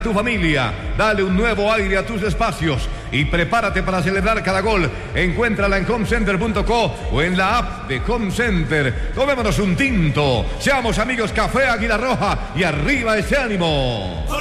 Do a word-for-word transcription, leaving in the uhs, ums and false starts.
Tu familia, dale un nuevo aire a tus espacios y prepárate para celebrar cada gol. Encuéntrala en homecenter punto co o en la app de Home Center. Tomémonos un tinto, seamos amigos. Café Águila Roja y arriba ese ánimo.